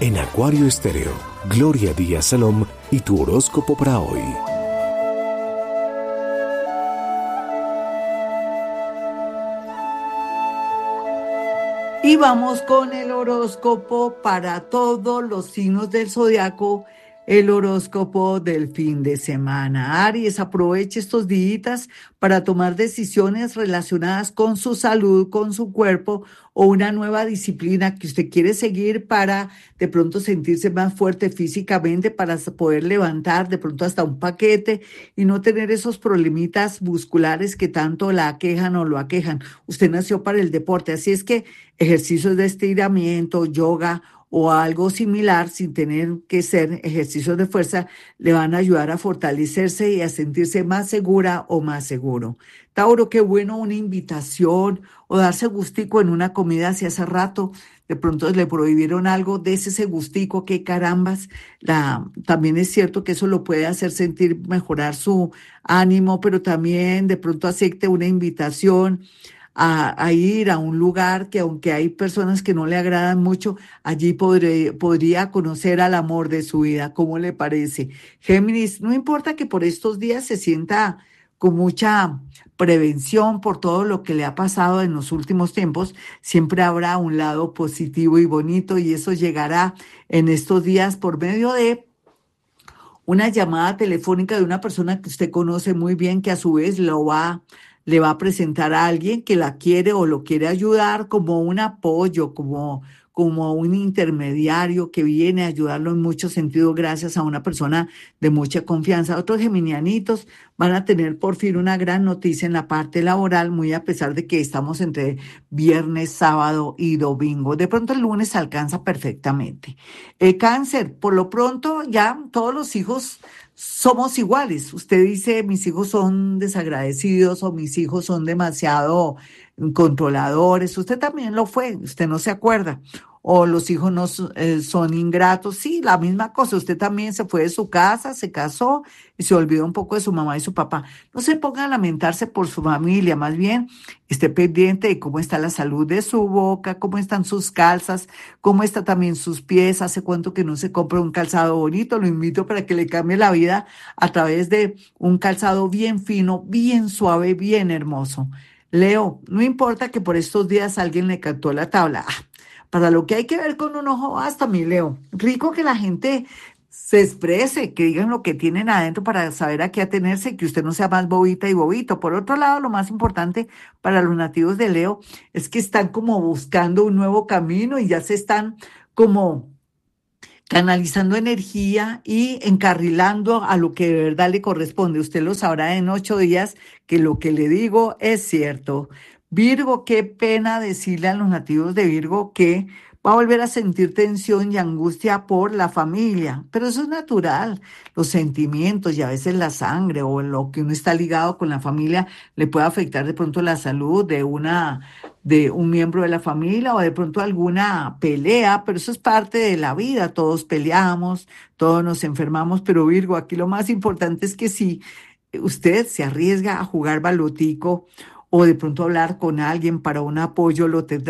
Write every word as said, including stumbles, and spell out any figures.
En Acuario Estéreo, Gloria Díaz Salom y tu horóscopo para hoy. Y vamos con el horóscopo para todos los signos del zodiaco, el horóscopo del fin de semana. Aries, aproveche estos días para tomar decisiones relacionadas con su salud, con su cuerpo o una nueva disciplina que usted quiere seguir para de pronto sentirse más fuerte físicamente, para poder levantar de pronto hasta un paquete y no tener esos problemitas musculares que tanto la aquejan o lo aquejan. Usted nació para el deporte, así es que ejercicios de estiramiento, yoga o algo similar, sin tener que ser ejercicios de fuerza, le van a ayudar a fortalecerse y a sentirse más segura o más seguro. Tauro, qué bueno una invitación o darse gustico en una comida si hace rato de pronto le prohibieron algo, dese ese gustico, qué carambas. La, también es cierto que eso lo puede hacer sentir, mejorar su ánimo, pero también de pronto acepte una invitación a, a ir a un lugar que aunque hay personas que no le agradan mucho, allí podré- podría conocer al amor de su vida. ¿Cómo le parece? Géminis, no importa que por estos días se sienta con mucha prevención por todo lo que le ha pasado en los últimos tiempos, siempre habrá un lado positivo y bonito y eso llegará en estos días por medio de una llamada telefónica de una persona que usted conoce muy bien, que a su vez lo va, le va a presentar a alguien que la quiere o lo quiere ayudar como un apoyo, como, como un intermediario que viene a ayudarlo en muchos sentidos gracias a una persona de mucha confianza. Otros geminianitos van a tener por fin una gran noticia en la parte laboral, muy a pesar de que estamos entre viernes, sábado y domingo. De pronto el lunes alcanza perfectamente. Eh, cáncer, por lo pronto ya todos los hijos somos iguales. Usted dice, mis hijos son desagradecidos o mis hijos son demasiado controladores. Usted también lo fue, usted no se acuerda. O los hijos no so- eh, son ingratos. Sí, la misma cosa. Usted también se fue de su casa, se casó y se olvidó un poco de su mamá y su papá. No se ponga a lamentarse por su familia, más bien esté pendiente de cómo está la salud de su boca, cómo están sus calzas, cómo está también sus pies, hace cuánto que no se compra un calzado bonito, lo invito para que le cambie la vida a través de un calzado bien fino, bien suave, bien hermoso. Leo, no importa que por estos días alguien le cantó la tabla, ah, para lo que hay que ver con un ojo basta, mi Leo. Rico que la gente se exprese, que digan lo que tienen adentro para saber a qué atenerse, que usted no sea más bobita y bobito. Por otro lado, lo más importante para los nativos de Leo es que están como buscando un nuevo camino y ya se están como canalizando energía y encarrilando a lo que de verdad le corresponde. Usted lo sabrá en ocho días que lo que le digo es cierto. Virgo, qué pena decirle a los nativos de Virgo que va a volver a sentir tensión y angustia por la familia, pero eso es natural. Los sentimientos y a veces la sangre o lo que uno está ligado con la familia le puede afectar de pronto la salud de una de un miembro de la familia o de pronto alguna pelea, pero eso es parte de la vida, todos peleamos, todos nos enfermamos, pero Virgo, aquí lo más importante es que si usted se arriesga a jugar balotico o de pronto hablar con alguien para un apoyo, lo tendrá